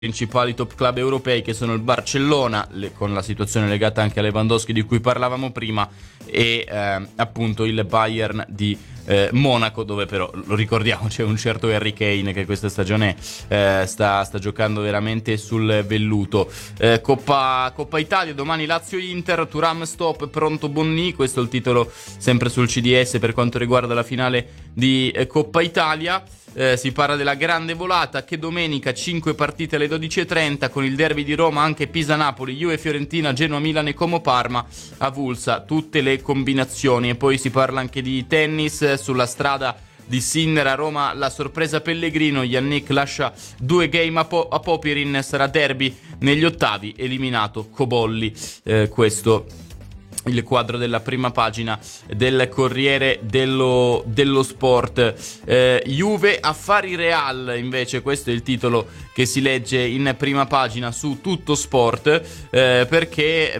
principali top club europei, che sono il Barcellona, con la situazione legata anche a Lewandowski di cui parlavamo prima, e appunto il Bayern di Monaco, dove però, lo ricordiamo, c'è un certo Harry Kane che questa stagione sta giocando veramente sul velluto. Coppa Italia, domani Lazio-Inter, Thuram stop, pronto Bonni, questo è il titolo sempre sul CDS per quanto riguarda la finale di Coppa Italia. Si parla della grande volata, che domenica 5 partite alle 12:30 con il derby di Roma, anche Pisa-Napoli, Juve-Fiorentina, Genoa-Milan e Como-Parma, avulsa tutte le combinazioni. E poi si parla anche di tennis, sulla strada di Sinner a Roma la sorpresa Pellegrino, Yannick lascia 2 game a Popyrin, sarà derby negli ottavi, eliminato Cobolli. Questo il quadro della prima pagina del Corriere dello Sport. Juve affari Real, invece, questo è il titolo che si legge in prima pagina su Tutto Sport, perché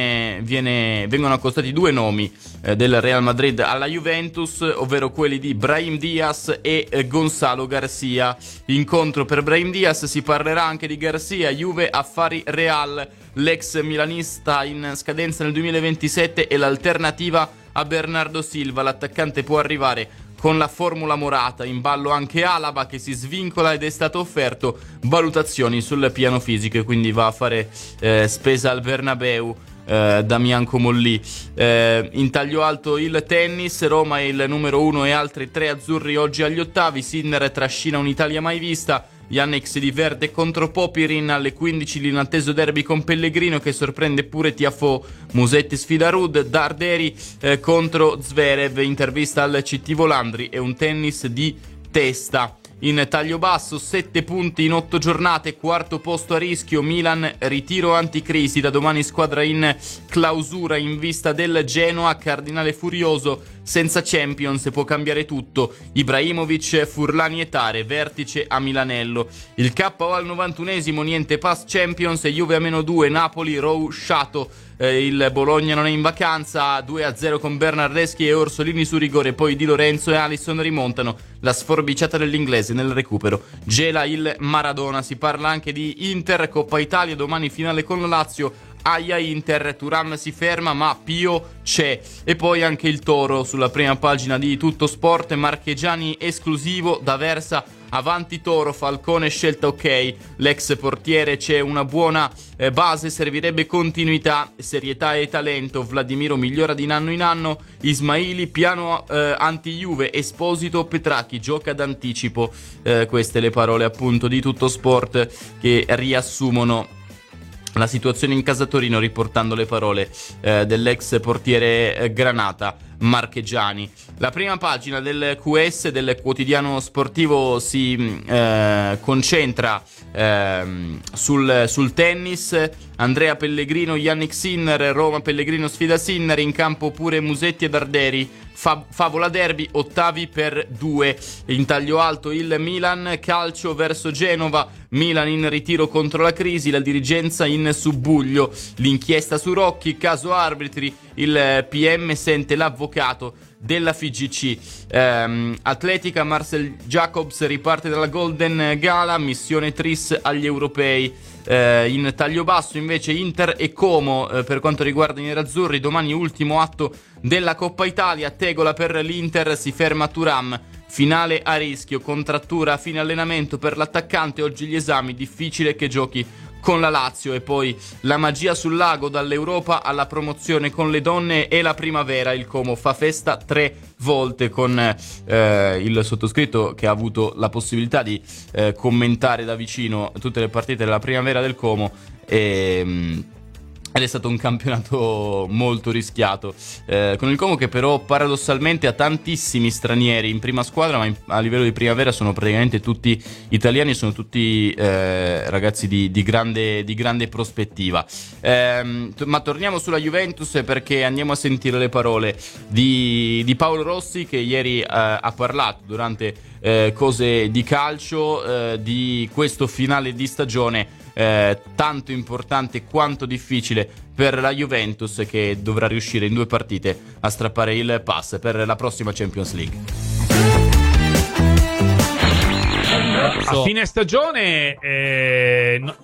vengono accostati 2 nomi del Real Madrid alla Juventus, ovvero quelli di Brahim Diaz e Gonzalo Garcia. Incontro per Brahim Diaz, si parlerà anche di Garcia. Juve affari Real, l'ex milanista in scadenza nel 2027 e l'alternativa a Bernardo Silva. L'attaccante può arrivare con la formula Morata, in ballo anche Alaba che si svincola ed è stato offerto valutazioni sul piano fisico, e quindi va a fare spesa al Bernabeu. Damian Comolli. In taglio alto il tennis, Roma è il numero 1 e altri 3 azzurri oggi agli ottavi. Sinner trascina un'Italia mai vista. Yannick si diverte contro Popyrin, alle 15 l'inatteso derby con Pellegrino che sorprende pure Tiafoe. Musetti sfida Rud, Darderi contro Zverev, intervista al CT Volandri, e un tennis di testa. In taglio basso, 7 punti in 8 giornate, quarto posto a rischio, Milan, ritiro anticrisi, da domani squadra in clausura in vista del Genoa, Cardinale furioso, senza Champions può cambiare tutto, Ibrahimovic, Furlani e Tare, vertice a Milanello. Il KO al 91esimo, niente pass Champions, Juve a -2, Napoli rovesciato. Il Bologna non è in vacanza, 2-0 con Bernardeschi e Orsolini su rigore, poi Di Lorenzo e Alisson rimontano. La sforbiciata dell'inglese nel recupero gela il Maradona. Si parla anche di Inter, Coppa Italia, domani finale con la Lazio. Aia Inter, Thuram si ferma ma Pio c'è. E poi anche il Toro sulla prima pagina di Tutto Sport, Marchegiani esclusivo, D'Aversa avanti Toro, Falcone scelta ok, l'ex portiere, c'è una buona base, servirebbe continuità, serietà e talento, Vladimiro migliora di anno in anno, Ismaili piano anti-Juve, Esposito, Petracchi gioca d'anticipo. Queste le parole appunto di Tutto Sport che riassumono la situazione in casa Torino, riportando le parole dell'ex portiere Granata Marchegiani. La prima pagina del QS, del quotidiano sportivo, si concentra sul tennis. Andrea Pellegrino, Yannick Sinner, Roma Pellegrino sfida Sinner, in campo pure Musetti e Darderi. Favola derby, ottavi per 2. In taglio alto il Milan, calcio verso Genova, Milan in ritiro contro la crisi, la dirigenza in subbuglio, l'inchiesta su Rocchi, caso arbitri, il PM sente l'avvocato della FIGC. Atletica, Marcel Jacobs riparte dalla Golden Gala, missione Tris agli europei. In taglio basso invece Inter e Como per quanto riguarda i nerazzurri, domani ultimo atto della Coppa Italia, tegola per l'Inter, si ferma Thuram, finale a rischio, contrattura a fine allenamento per l'attaccante, oggi gli esami, difficile che giochi con la Lazio. E poi la magia sul lago, dall'Europa alla promozione con le donne e la primavera, il Como fa festa 3 volte, con il sottoscritto che ha avuto la possibilità di commentare da vicino tutte le partite della primavera del Como, ed è stato un campionato molto rischiato, con il Como che però paradossalmente ha tantissimi stranieri in prima squadra, ma a livello di primavera sono praticamente tutti italiani, sono tutti ragazzi di grande prospettiva. Ma torniamo sulla Juventus, perché andiamo a sentire le parole di Paolo Rossi, che ieri ha parlato durante Cose di calcio di questo finale di stagione tanto importante quanto difficile per la Juventus, che dovrà riuscire in 2 partite a strappare il pass per la prossima Champions League. A fine stagione